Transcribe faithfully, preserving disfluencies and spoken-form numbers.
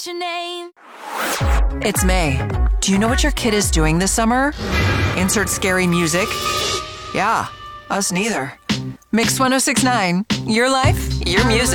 your name. It's May. Do you know what your kid is doing this summer? Insert scary music. Yeah, us neither. Mix one oh six point nine. Your life, your music.